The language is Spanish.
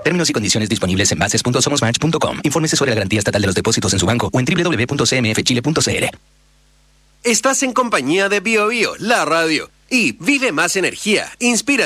Términos y condiciones disponibles en bases.somosmatch.com. Infórmese sobre la garantía estatal de los depósitos en su banco o en www.cmfchile.cl. Estás en compañía de Bio Bio, la radio. Y vive más energía, inspira.